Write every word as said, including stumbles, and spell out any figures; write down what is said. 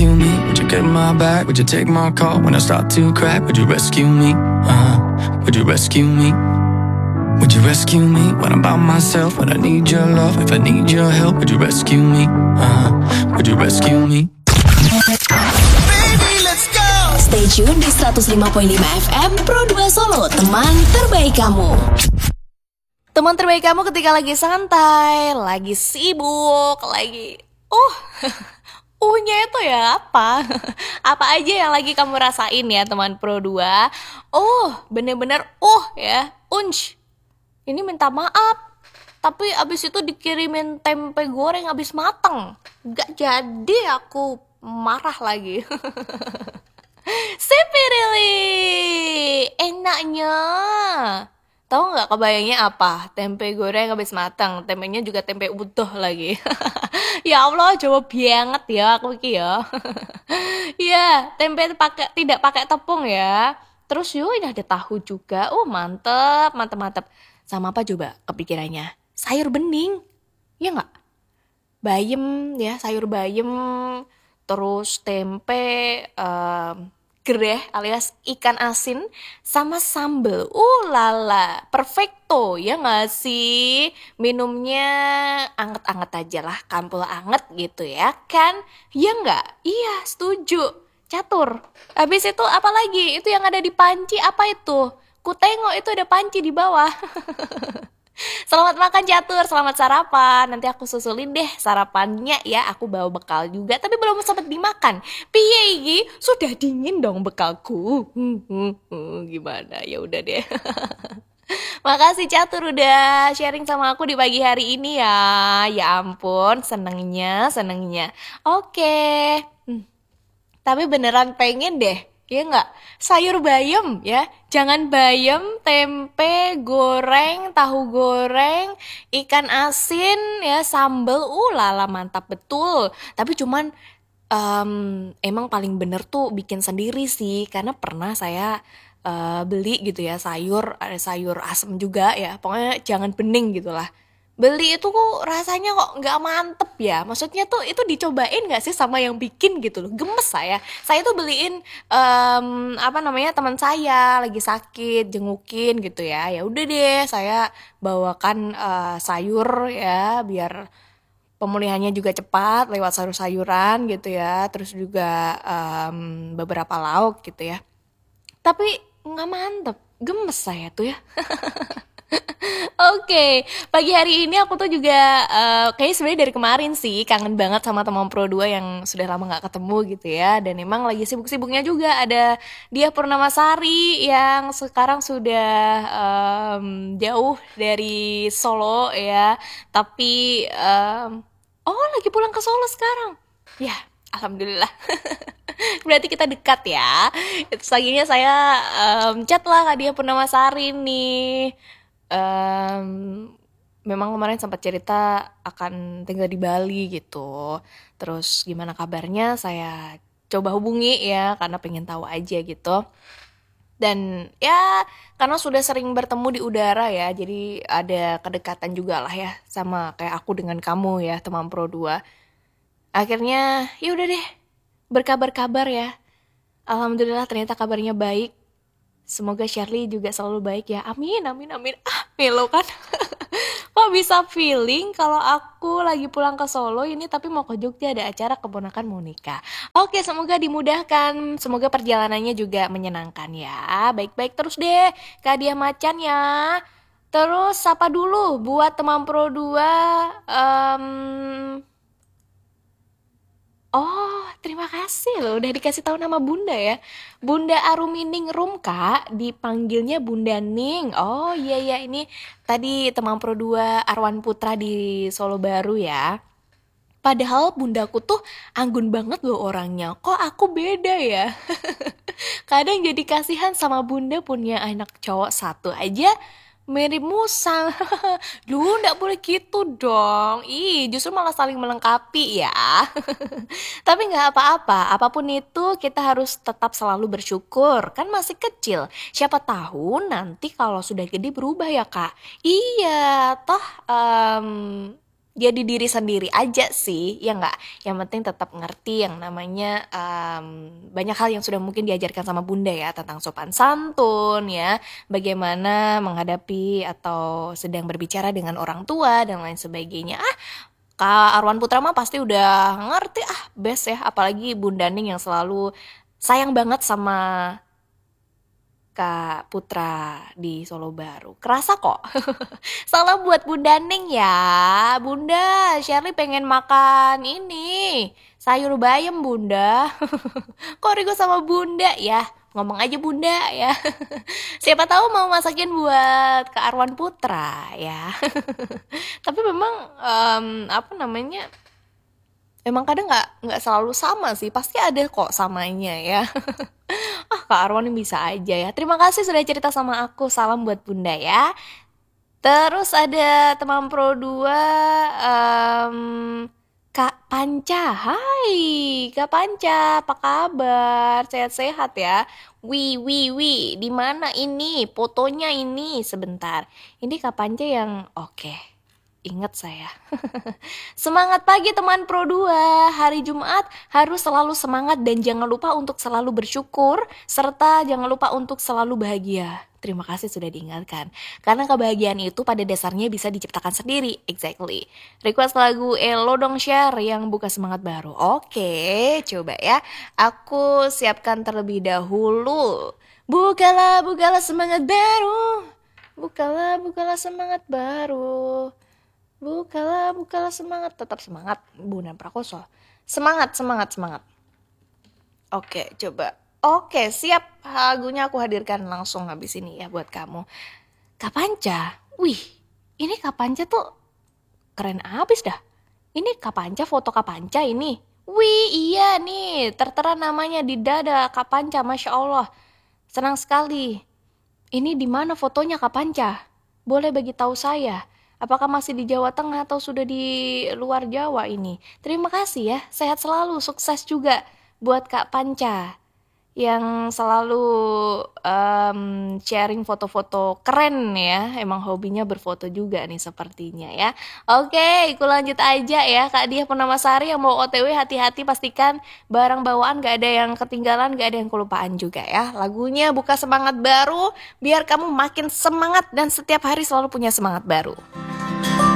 rescue me? Would you get my back? Would you take my call when I start to crack? Would you rescue me? Uh-huh. Would you rescue me? Would you rescue me when I'm by myself? When I need your love, if I need your help, would you rescue me? Uh-huh. Would you rescue me? Baby, let's go. Stay tune di seratus lima koma lima F M Pro dua Solo, teman terbaik kamu. Teman terbaik kamu ketika lagi santai, lagi sibuk, lagi uh uhnya itu ya apa? Apa aja yang lagi kamu rasain ya teman Pro dua? Oh, bener-bener uh ya, unch. Ini minta maaf, tapi abis itu dikirimin tempe goreng abis mateng. Gak jadi, aku marah lagi. Sipirili, enaknya. Tahu nggak kebayangnya apa? Tempe goreng habis matang, tempenya juga tempe utuh lagi. Ya Allah, coba banget ya aku iki ya. Ya, tempe pakai tidak pakai tepung ya. Terus yuk ini ada tahu juga. Oh, mantep, mantep, mantep. Sama apa coba kepikirannya? Sayur bening. Ya nggak? Bayem ya, sayur bayem. Terus tempe, um, gereh alias ikan asin sama sambel. Uh lala, perfecto ya nggak sih? Minumnya anget-anget aja lah, kampul anget gitu ya kan? Ya nggak? Iya, setuju. Catur. Habis itu apa lagi? Itu yang ada di panci apa itu? Ku tengok itu ada panci di bawah. Selamat makan Catur, selamat sarapan. Nanti aku susulin deh sarapannya ya. Aku bawa bekal juga, tapi belum sempat dimakan. Piye iki? Sudah dingin dong bekalku. Hmm, hmm, hmm, gimana? Ya udah deh. Makasih Catur udah sharing sama aku di pagi hari ini ya. Ya ampun, senengnya, senengnya. Oke. Hmm. Tapi beneran pengen deh. Ya enggak? Sayur bayam ya. Jangan bayam, tempe, goreng, tahu goreng, ikan asin ya, sambel. Uh lala mantap betul. Tapi cuman um, emang paling bener tuh bikin sendiri sih. Karena pernah saya uh, beli gitu ya sayur, ada sayur asem juga ya. Pokoknya jangan bening gitu lah. Beli itu kok rasanya kok nggak mantep ya. Maksudnya tuh itu dicobain nggak sih sama yang bikin gitu loh. Gemes saya. Saya tuh beliin um, apa namanya teman saya lagi sakit, jengukin gitu ya. Ya udah deh, saya bawakan uh, sayur ya biar pemulihannya juga cepat lewat sayur-sayuran gitu ya. Terus juga um, beberapa lauk gitu ya. Tapi nggak mantep, gemes saya tuh ya. Oke, okay. Pagi hari ini aku tuh juga uh, kayaknya sebenarnya dari kemarin sih kangen banget sama teman Pro dua yang sudah lama gak ketemu gitu ya. Dan emang lagi sibuk-sibuknya juga ada Dia Purnamasari yang sekarang sudah um, jauh dari Solo ya. Tapi um, oh lagi pulang ke Solo sekarang. Ya, alhamdulillah. Berarti kita dekat ya. Itu selanjutnya saya um, chat lah Kak Dia Purnamasari nih. Um, memang kemarin sempat cerita akan tinggal di Bali gitu. Terus gimana kabarnya saya coba hubungi ya karena pengen tahu aja gitu. Dan ya karena sudah sering bertemu di udara ya, jadi ada kedekatan juga lah ya sama kayak aku dengan kamu ya teman Pro dua. Akhirnya ya udah deh berkabar-kabar ya. Alhamdulillah ternyata kabarnya baik. Semoga Shirley juga selalu baik ya. Amin, amin, amin. Ah, melo kan. Kok bisa feeling kalau aku lagi pulang ke Solo ini tapi mau ke Jogja ada acara keponakan mau nikah. Oke, semoga dimudahkan. Semoga perjalanannya juga menyenangkan ya. Baik-baik terus deh. Kak Diah Macan ya. Terus sapa dulu buat teman Pro dua. Um... Oh, terima kasih loh udah dikasih tahu nama Bunda ya. Bunda Arumining Rum Kak, dipanggilnya Bunda Ning. Oh iya iya ini tadi teman Pro dua Arwan Putra di Solo Baru ya. Padahal bundaku tuh anggun banget loh orangnya. Kok aku beda ya? Kadang jadi kasihan sama bunda punya anak cowok satu aja mirip musang. Duh, gak boleh gitu dong. Ih, justru malah saling melengkapi ya. Tapi gak apa-apa, apapun itu kita harus tetap selalu bersyukur. Kan masih kecil, siapa tahu nanti kalau sudah gede berubah ya kak. Iya, toh um, jadi diri sendiri aja sih, ya nggak? Yang penting tetap ngerti yang namanya um, banyak hal yang sudah mungkin diajarkan sama bunda ya, tentang sopan santun ya, bagaimana menghadapi atau sedang berbicara dengan orang tua dan lain sebagainya. Ah, Kak Arwan Putra mah pasti udah ngerti ah, best ya, apalagi Bunda Ning yang selalu sayang banget sama Kak Putra di Solo Baru. Kerasa kok. Salam buat Bunda Ning ya. Bunda, Shirley pengen makan ini. Sayur bayam Bunda. Kok Rigo sama Bunda ya? Ngomong aja Bunda ya. Siapa tahu mau masakin buat Kak Arwan Putra ya. Tapi memang em, apa namanya? Emang kadang nggak nggak selalu sama sih, pasti ada kok samanya ya. Ah, Kak Arwan ini bisa aja ya. Terima kasih sudah cerita sama aku. Salam buat Bunda ya. Terus ada teman Pro dua, em, Kak Panca. Hai, Kak Panca, apa kabar? Sehat-sehat ya? Wih, wih, wih. Di mana ini? Fotonya ini sebentar. Ini Kak Panca yang oke. Ingat saya. Semangat pagi teman Pro dua. Hari Jumat harus selalu semangat dan jangan lupa untuk selalu bersyukur serta jangan lupa untuk selalu bahagia. Terima kasih sudah diingatkan. Karena kebahagiaan itu pada dasarnya bisa diciptakan sendiri. Exactly. Request lagu Elo dong share yang buka semangat baru. Oke, coba ya. Aku siapkan terlebih dahulu. Bukalah, bukalah semangat baru. Bukalah, bukalah semangat baru. Bukalah, bukalah semangat. Tetap semangat, Bunda Prakoso. Semangat, semangat, semangat. Oke, coba. Oke, siap. Lagunya aku hadirkan langsung habis ini ya buat kamu. Kak Panca. Wih, ini Kak Panca tuh keren abis dah. Ini Kak Panca, foto Kak Panca ini. Wih, iya nih. Tertera namanya di dada Kak Panca, Masya Allah. Senang sekali. Ini di mana fotonya Kak Panca? Boleh bagi tahu saya. Apakah masih di Jawa Tengah atau sudah di luar Jawa ini? Terima kasih ya, sehat selalu, sukses juga buat Kak Panca yang selalu um, sharing foto-foto keren ya. Emang hobinya berfoto juga nih sepertinya ya. Oke, aku lanjut aja ya. Kak Diah Purnamasari yang mau O T W hati-hati, pastikan barang bawaan gak ada yang ketinggalan, gak ada yang kelupaan juga ya. Lagunya buka semangat baru biar kamu makin semangat dan setiap hari selalu punya semangat baru.